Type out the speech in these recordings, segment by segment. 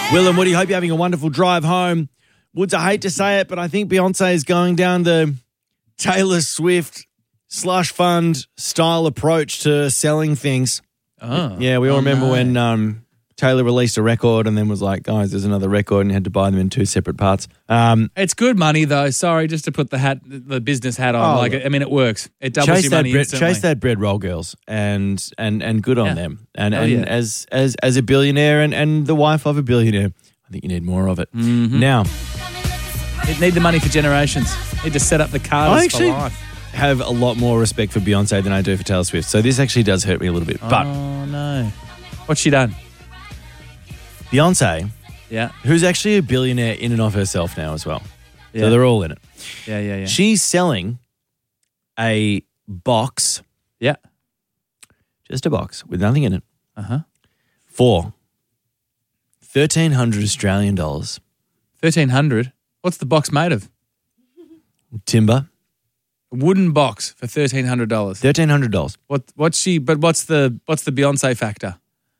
Will and Woody, hope you're having a wonderful drive home. Woods, I hate to say it, but I think Beyonce is going down the Taylor Swift slush fund style approach to selling things. Oh. Yeah, we all remember when Taylor released a record and then was like, guys, there's another record, and you had to buy them in two separate parts. It's good money, though. Sorry, just to put the business hat on. It works. It doubles your money instantly. Chase that bread roll, girls, and good on them. And as a billionaire and the wife of a billionaire, I think you need more of it. Mm-hmm. Now, you need the money for generations. You need to set up the cards for life. Have a lot more respect for Beyonce than I do for Taylor Swift. So this actually does hurt me a little bit. But oh, no. What's she done? Beyonce, yeah, who's actually a billionaire in and of herself now as well. Yeah. So they're all in it. Yeah. She's selling a box. Yeah. Just a box with nothing in it. Uh-huh. For $1,300 Australian dollars. 1,300? What's the box made of? Timber. A wooden box for $1,300. $1,300. What's the Beyonce factor?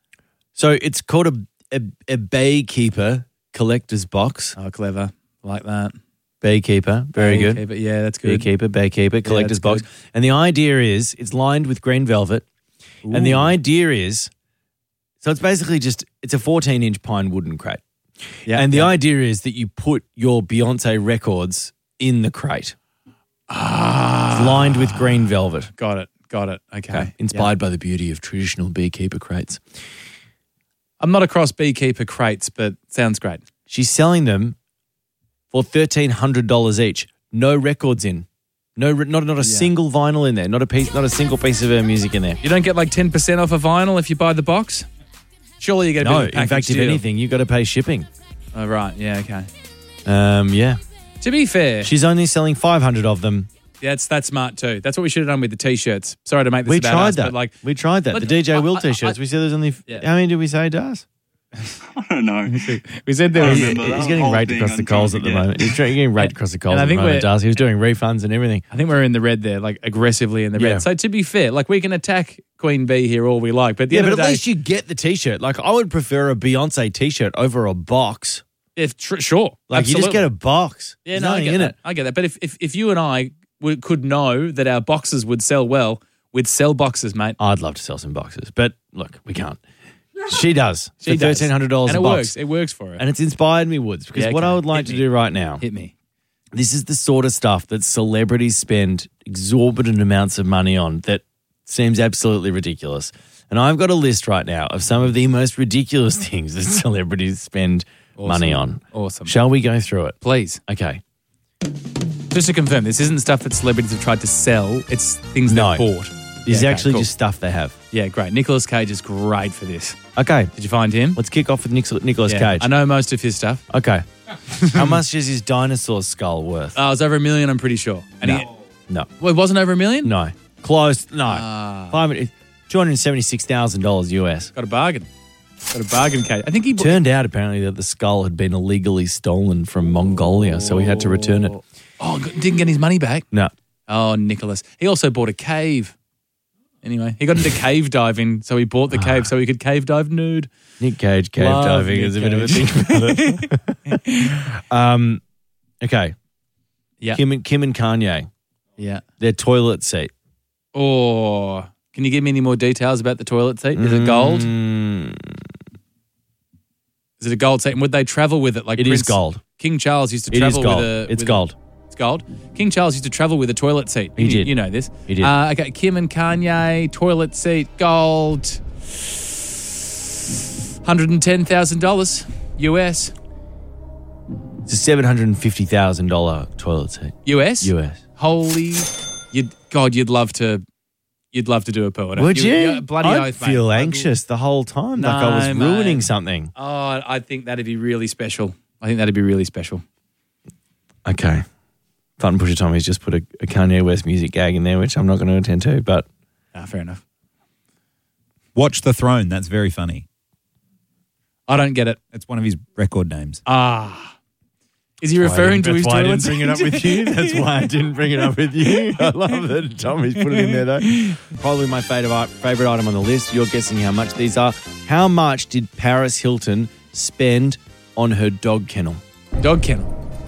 So it's called a Baykeeper collector's box. Oh, clever. I like that. Baykeeper. Very good. Baykeeper. Yeah, that's good. Baykeeper collector's box. Good. And the idea is it's lined with green velvet. Ooh. And the idea is, so it's basically it's a 14-inch pine wooden crate. Yeah. And the idea is that you put your Beyonce records in the crate. It's lined with green velvet. Got it. Okay. Inspired by the beauty of traditional beekeeper crates. I'm not across beekeeper crates, but sounds great. She's selling them for $1,300 each. No records in. Not a single vinyl in there. Not a single piece of her music in there. You don't get like 10% off a vinyl if you buy the box? Surely you get a bit of a package in fact, deal. if anything, you got to pay shipping. Oh, right. Yeah, okay. Yeah. To be fair, she's only selling 500 of them. Yeah, that's smart too. That's what we should have done with the T-shirts. Sorry to make this about us, but we tried that. The DJ Will T-shirts. We said there's only... How many did we say it does? I don't know. We said there was... He's getting raked across the coals at the moment. He's getting raked across the coals at the moment, does. He was doing refunds and everything. I think we're in the red there, like aggressively in the red. So to be fair, like we can attack Queen Bee here all we like, but at the end of the day... at least you get the T-shirt. Like I would prefer a Beyonce T-shirt over a box. Sure. Like absolutely. you just get a box. Yeah, no, I get that. But if you and I could know that our boxes would sell well, we'd sell boxes, mate. I'd love to sell some boxes, but look, we can't. She does. She does. $1,300 and a box. It works for her. And it's inspired me, Woods, because what I would like to do right now. Hit me. This is the sort of stuff that celebrities spend exorbitant amounts of money on that seems absolutely ridiculous. And I've got a list right now of some of the most ridiculous things that celebrities spend money on. Awesome. Shall we go through it? Please. Okay. Just to confirm, this isn't stuff that celebrities have tried to sell. It's things they've bought. This is actually just stuff they have. Yeah, great. Nicolas Cage is great for this. Okay. Did you find him? Let's kick off with Nicolas Cage. I know most of his stuff. Okay. How much is his dinosaur skull worth? Oh, it was over $1 million, I'm pretty sure. And No. Well, it wasn't over $1 million? No. Close. No. $276,000 US. Got a bargain. Cage. I think he turned out apparently that the skull had been illegally stolen from Mongolia, so he had to return it. Oh, didn't get his money back? No. Oh, Nicholas. He also bought a cave. Anyway, he got into cave diving, so he bought the cave so he could cave dive nude. Nick Cage cave diving is a bit of a thing. Okay. Yeah. Kim and Kanye. Yeah. Their toilet seat. Oh, can you give me any more details about the toilet seat? Is it gold? Is it a gold seat? And would they travel with it? Like it is gold. King Charles used to travel with a... It's gold. It's gold. King Charles used to travel with a toilet seat. He did. You know this. He did. Okay, Kim and Kanye, toilet seat, gold, $110,000 US. It's a $750,000 toilet seat. US? US. Holy, you'd love to do a poo. Would you? Yeah, bloody I'd oath, feel mate. anxious the whole time, No, like I was ruining mate. something. Oh, I think that'd be really special. Okay. Fun Pusher Tommy's just put a Kanye West music gag in there, which I'm not going to attend to, but... fair enough. Watch the Throne. That's very funny. I don't get it. It's one of his record names. Is he referring to his toilet? That's why I didn't bring it up with you. That's why I didn't bring it up with you. I love that Tommy's put it in there, though. Probably my favourite item on the list. You're guessing how much these are. How much did Paris Hilton spend on her dog kennel? Dog kennel.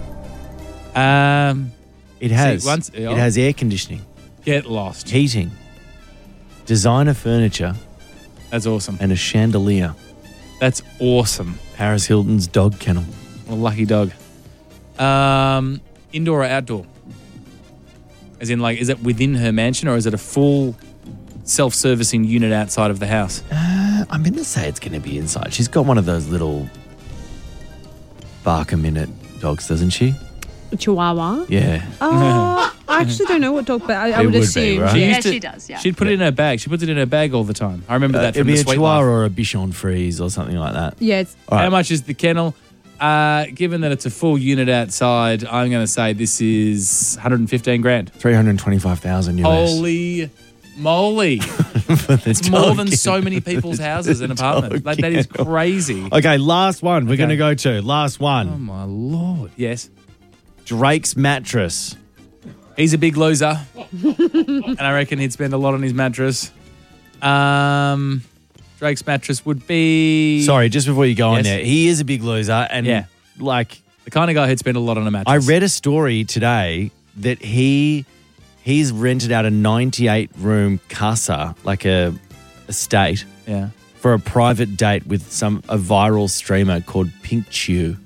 It has. once- It has air conditioning, Get lost. heating, designer furniture, That's awesome. and a chandelier. That's awesome. Paris Hilton's dog kennel. What a lucky dog. Indoor or outdoor? As in, like, is it within her mansion or is it a full self-servicing unit outside of the house? I'm going to say it's going to be inside. She's got one of those little bark a minute dogs, doesn't she? Chihuahua. Yeah. I actually don't know what dog, but I It would would be, assume. right? Yeah, used to- she does, yeah. She'd put it in her bag. She puts it in her bag all the time. I remember that It'd from be the a Sweet Chihuahua Life. or a Bichon Frise or something like that. Yeah, it's All right. How much is the kennel? Given that it's a full unit outside, I'm going to say this is 115 grand. 325,000 US. Holy moly. It's more than so many people's houses and apartments. Like, that is crazy. Okay, last one. We're Okay. going to go to. Last one. Oh, my Lord. Yes. Drake's mattress. He's a big loser. And I reckon he'd spend a lot on his mattress. Drake's mattress would be... Sorry, just before you go on Yes. there. He is a big loser. And Yeah. like, The kind of guy who'd spend a lot on a mattress. I read a story today that he's rented out a 98-room casa, like a estate, Yeah. for a private date with a viral streamer called Pink Chew,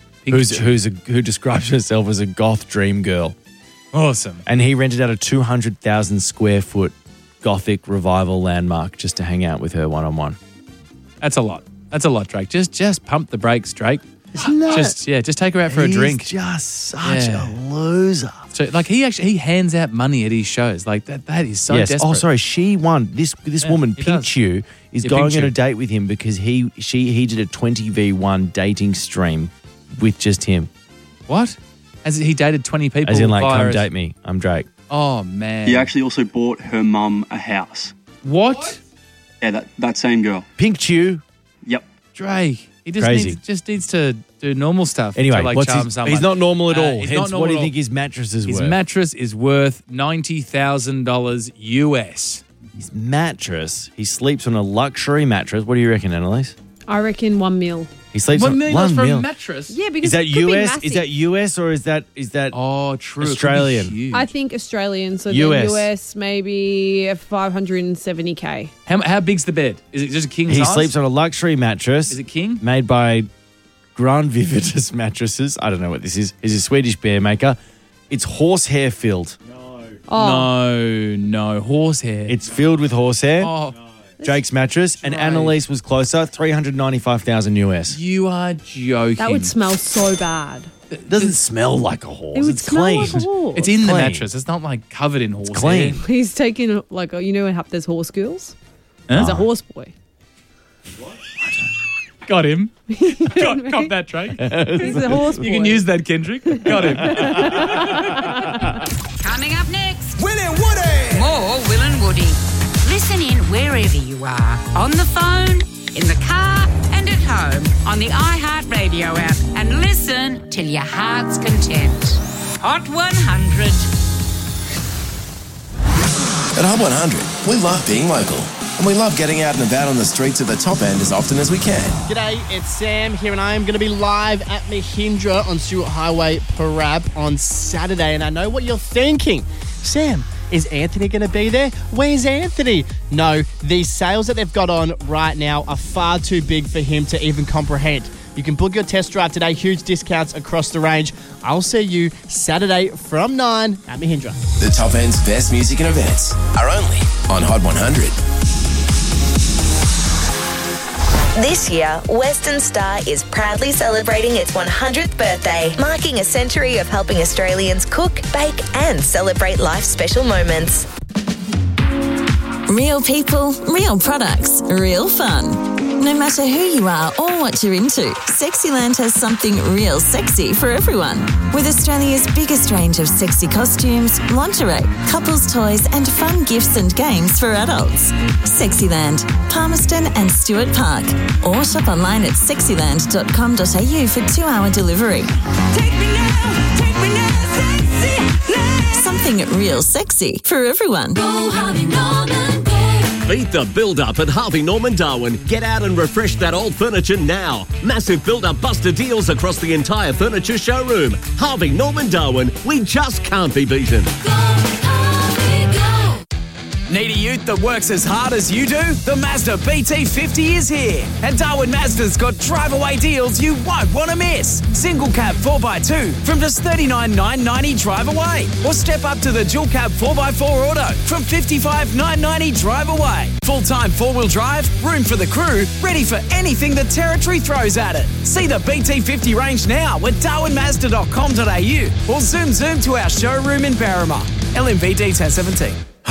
who describes herself as a goth dream girl. Awesome. And he rented out a 200,000 square foot Gothic revival landmark just to hang out with her one-on-one. That's a lot. That's a lot, Drake. Just pump the brakes, Drake. Isn't that? Just take her out for a drink. He's just such Yeah. a loser. So, like, he hands out money at his shows. Like, that is so Yes. desperate. Oh, sorry. She won. This woman, he Pink does. Chew, is Yeah, going Pink on a Chew. date with him because he did a 20v1 dating stream with just him. What? As he dated 20 people. As in, like, via come a- date me. I'm Drake. Oh, man. He actually also bought her mum a house. What? Yeah, that same girl. Pink Chew. Yep. Drake. He just Crazy. needs to do normal stuff. Anyway, to, like, what's charm his, someone. he's not normal at all. He's Hence, not normal what do you at all. think his mattress is His worth? mattress is worth $90,000 US. His mattress. He sleeps on a luxury mattress. What do you reckon, Annalise? I reckon 1 mil. He sleeps $1 on million 1 for mil. a mattress? Yeah, because Is that it could be US? massive. Is that US or is that Oh, true. It could be Australian. huge. I think Australian, so US. then US maybe 570K. How big's the bed? Is it just a king he size? sleeps on a luxury mattress? Is it king? Made by Grand Vivitas mattresses. I don't know what this is. He's a Swedish bear maker. It's horsehair filled. Oh, No. Horsehair. It's filled with horsehair. Oh, Drake's mattress. And Drake. Annalise was closer. 395,000 US. you are joking. that would smell so bad. It doesn't smell like a horse. It would It's smell clean. like a horse. It's in the clean. mattress. It's not like covered in horsehair. clean. He's taking, like, you know how there's horse girls? Huh? He's a horse boy. Got him. Got that, Drake. He's a horse boy. You can use that, Kendrick. Got him. Coming up next, Will and Woody. more Will and Woody. Listen in wherever you are. On the phone, in the car, and at home. On the iHeartRadio app. And listen till your heart's content. Hot 100. At Hub 100, we love being local. And we love getting out and about on the streets of the top end as often as we can. G'day, it's Sam here, and I am going to be live at Mahindra on Stuart Highway, Parab on Saturday. And I know what you're thinking. Sam, is Anthony going to be there? Where's Anthony? No, these sales that they've got on right now are far too big for him to even comprehend. You can book your test drive today, huge discounts across the range. I'll see you Saturday from 9 at Mahindra. The top end's best music and events are only on Hot 100. This year, Western Star is proudly celebrating its 100th birthday, marking a century of helping Australians cook, bake, and celebrate life's special moments. Real people, real products, real fun. No matter who you are or what you're into, Sexyland has something real sexy for everyone. With Australia's biggest range of sexy costumes, lingerie, couples toys and fun gifts and games for adults. Sexyland, Palmerston and Stuart Park. Or shop online at sexyland.com.au for 2-hour delivery. Take me now, Something real sexy for everyone. Go Harvey Norman, babe. Beat the build-up at Harvey Norman Darwin. Get out and refresh that old furniture now. Massive build-up buster deals across the entire furniture showroom. Harvey Norman Darwin, we just can't be beaten. Need a ute that works as hard as you do? The Mazda BT50 is here. And Darwin Mazda's got drive-away deals you won't want to miss. Single cab 4x2 from just $39,990 drive away. Or step up to the dual cab 4x4 auto from $55,990 drive away. Full-time four-wheel drive, room for the crew, ready for anything the territory throws at it. See the BT50 range now at darwinmazda.com.au or zoom to our showroom in Berrima. LMVD 1017.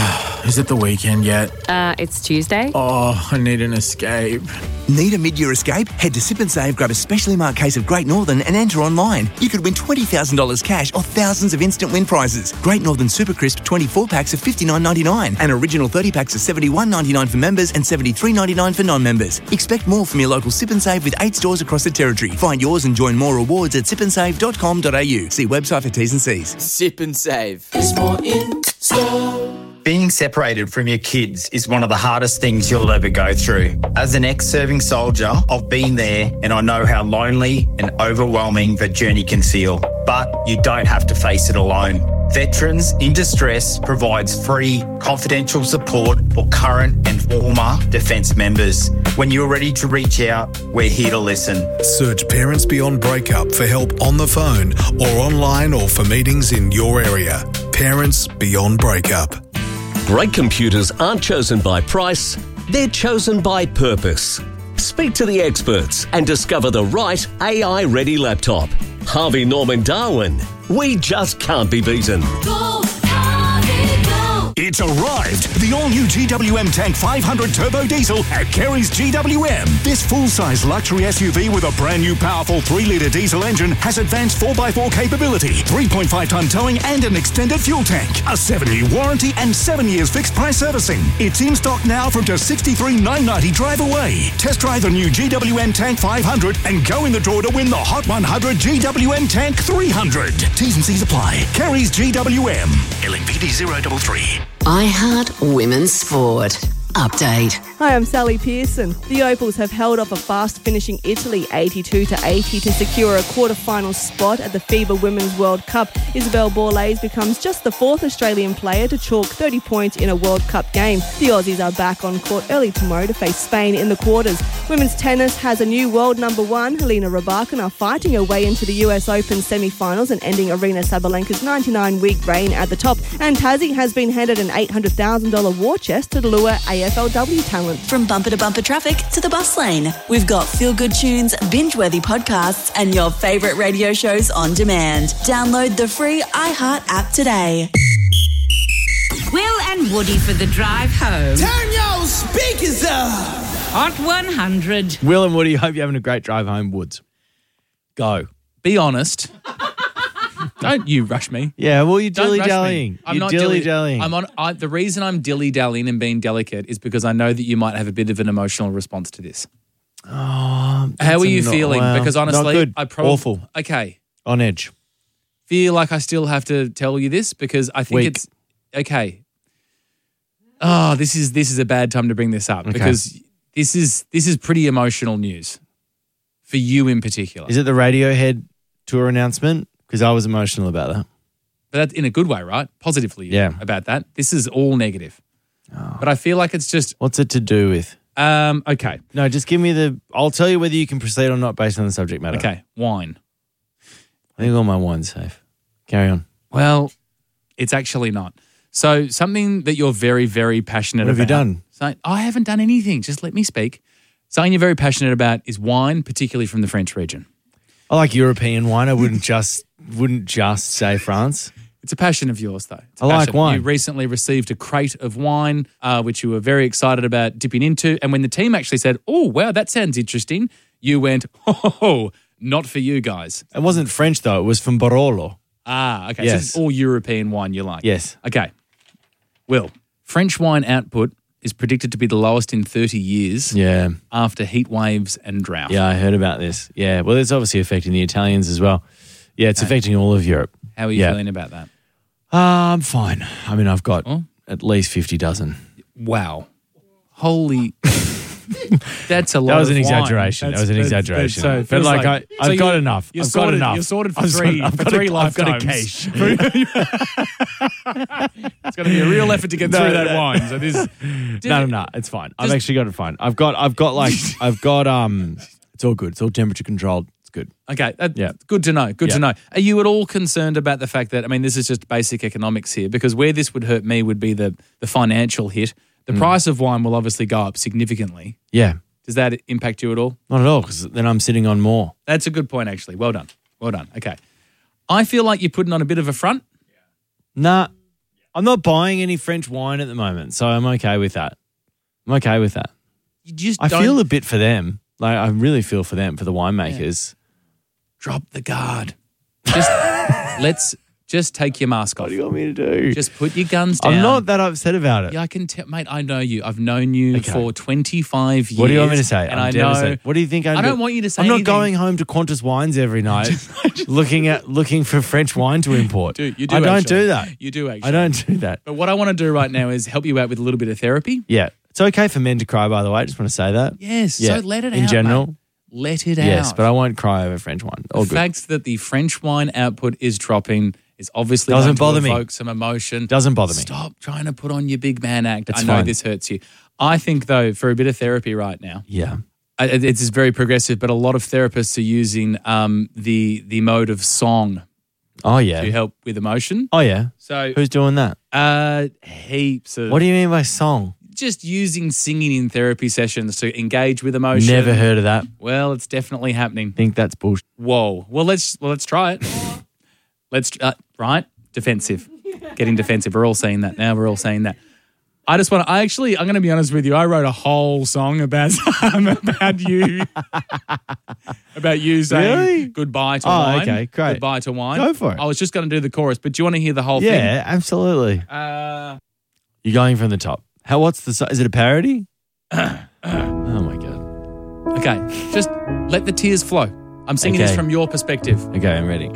Is it the weekend yet? It's Tuesday. Oh, I need an escape. Need a mid-year escape? Head to Sip and Save, grab a specially marked case of Great Northern and enter online. You could win $20,000 cash or thousands of instant win prizes. Great Northern Super Crisp 24 packs of $59.99 and original 30 packs of $71.99 for members and $73.99 for non-members. Expect more from your local Sip and Save with 8 stores across the territory. Find yours and join more rewards at sipandsave.com.au. See website for T's and C's. Sip and Save. There's more in store. Being separated from your kids is one of the hardest things you'll ever go through. As an ex-serving soldier, I've been there and I know how lonely and overwhelming that journey can feel. But you don't have to face it alone. Veterans in Distress provides free, confidential support for current and former Defence members. When you're ready to reach out, we're here to listen. Search Parents Beyond Breakup for help on the phone or online or for meetings in your area. Parents Beyond Breakup. Great computers aren't chosen by price, they're chosen by purpose. Speak to the experts and discover the right AI-ready laptop. Harvey Norman Darwin, we just can't be beaten. Go, Harvey, go. It's arrived! The all-new GWM Tank 500 Turbo Diesel at Kerry's GWM. This full-size luxury SUV with a brand new powerful 3-litre diesel engine has advanced 4x4 capability, 3.5-tonne towing and an extended fuel tank, a 7-year warranty and 7 years fixed-price servicing. It's in stock now from just $63,990 drive away. Test drive the new GWM Tank 500 and go in the draw to win the Hot 100 GWM Tank 300. T's and C's apply. Kerry's GWM. LMPD 033. iHeart Women's Sport. Update. Hi, I'm Sally Pearson. The Opals have held off a fast-finishing Italy 82-80 to secure a quarter-final spot at the FIBA Women's World Cup. Isabel Borlase becomes just the 4th Australian player to chalk 30 points in a World Cup game. The Aussies are back on court early tomorrow to face Spain in the quarters. Women's tennis has a new world number 1. Helena Rybakina fighting her way into the US Open semi-finals and ending Arina Sabalenka's 99-week reign at the top. And Tassie has been handed an $800,000 war chest to lure AFLW talent. From bumper to bumper traffic to the bus lane, we've got feel-good tunes, binge-worthy podcasts, and your favourite radio shows on demand. Download the free iHeart app today. Will and Woody for the drive home. Turn your speakers up. Hot 100. Will and Woody, hope you're having a great drive home, Woods. Go. Be honest. Don't you rush me. Yeah, well, you're Don't rush me. dilly-dallying. I'm You're not dilly-dallying. the reason I'm dilly-dallying and being delicate is because I know that you might have a bit of an emotional response to this. Oh, How are you not- feeling? well, Because honestly, not good. I probably Awful. Okay. On edge. Feel like I still have to tell you this because I think Weak. it's okay. Oh, this is a bad time to bring this up because this is pretty emotional news for you in particular. Is it the Radiohead tour announcement? Because I was emotional about that. But that's in a good way, right? Positively about that. This is all negative. But I feel like it's just... What's it to do with? Okay. No, just give me I'll tell you whether you can proceed or not based on the subject matter. Okay, wine. I think all my wine's safe. Carry on. Well, it's actually not. So something that you're very, very passionate about. What have you done? So, I haven't done anything. Just let me speak. Something you're very passionate about is wine, particularly from the French region. I like European wine. I wouldn't just say France. It's a passion of yours, though. It's a I like passion. wine. You recently received a crate of wine, which you were very excited about dipping into. And when the team actually said, oh, wow, that sounds interesting, you went, oh, not for you guys. It wasn't French, though. It was from Barolo. Ah, okay. Yes. So it's all European wine you like. Yes. Okay. Will, French wine output is predicted to be the lowest in 30 years after heat waves and drought. Yeah, I heard about this. Yeah, well, it's obviously affecting the Italians as well. Yeah, it's affecting all of Europe. How are you feeling about that? I'm fine. I mean, I've got at least 50 dozen. Wow. Holy. That's a lot. That was an of wine. exaggeration. That was an exaggeration. So but like, I've got enough. You're I've got enough. You're sorted for three lifetimes. I've got a cache. It's going to be a real effort to get through that wine. So this. No, it's fine. I've actually got it fine. I've got it's all good. It's all temperature controlled. It's good. Okay. Good to know. Good to know. Are you at all concerned about the fact that, I mean, this is just basic economics here, because where this would hurt me would be the financial hit. The price of wine will obviously go up significantly. Yeah. Does that impact you at all? Not at all, because then I'm sitting on more. That's a good point, actually. Well done. Well done. Okay. I feel like you're putting on a bit of a front. Nah, I'm not buying any French wine at the moment, so I'm okay with that. I feel a bit for them. Like, I really feel for them, for the winemakers. Yeah. Drop the guard. Just take your mask off. What do you want me to do? Just put your guns down. I'm not that upset about it. Yeah, I can tell, mate. I know you. I've known you for 25 years. What do you want me to say? And I'm devastated. What do you think? I don't want you to say I'm not anything. going home to Qantas Wines every night looking for French wine to import. Dude, you do. I don't actually. do that. You do actually. I don't do that. But what I want to do right now is help you out with a little bit of therapy. Yeah. It's okay for men to cry, by the way. I just want to say that. Yes. Yeah. So let it out. In general. Mate. Let it out. Yes, but I won't cry over French wine. All the good. fact that the French wine output is dropping is obviously Doesn't going bother to me. evoke some emotion. Doesn't bother me. Stop trying to put on your big man act. It's I know fine. this hurts you. I think, though, for a bit of therapy right now, Yeah. it's very progressive, but a lot of therapists are using the mode of song Oh, yeah. to help with emotion. Oh, yeah. So Who's doing that? heaps of What do you mean by song? just using singing in therapy sessions to engage with emotion. Never heard of that. Well, it's definitely happening. Think that's bullshit. Whoa. Well, let's try it. Right? Defensive. Getting defensive. We're all saying that now. We're all saying that. I'm going to be honest with you. I wrote a whole song about you. About you saying Really? goodbye to wine. Okay, great. Goodbye to wine. Go for it. I was just going to do the chorus, but do you want to hear the whole thing? Yeah, absolutely. You're going from the top. Is it a parody? Oh, my God. Okay. Just let the tears flow. I'm singing this Okay. from your perspective. Okay, I'm ready.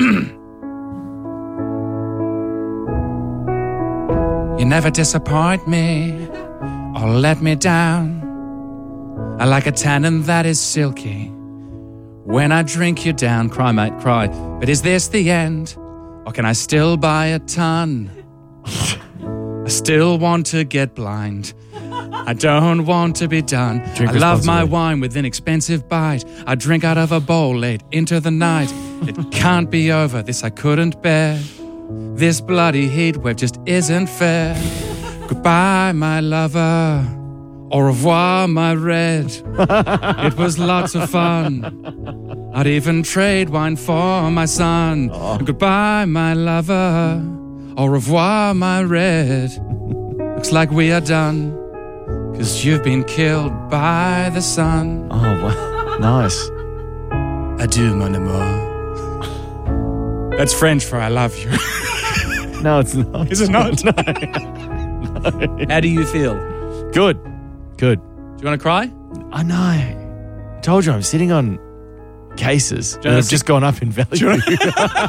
You never disappoint me or let me down. I like a tannin that is silky. When I drink you down, cry, mate, cry. But is this the end? Or can I still buy a ton? I still want to get blind. I don't want to be done. Drink I love my responsibly. wine with an expensive bite. I drink out of a bowl late into the night. It can't be over, this I couldn't bear. This bloody heat wave just isn't fair. Goodbye, my lover. Au revoir, my red. It was lots of fun. I'd even trade wine for my son. Goodbye, my lover. Au revoir, my red. Looks like we are done. 'Cause you've been killed by the sun. Oh, wow. Nice. Adieu, mon amour. That's French for I love you. No, it's not. Is it not? No. How do you feel? Good. Good. Do you want to cry? I know. I told you I'm sitting on cases that wanna have sit- just gone up in value.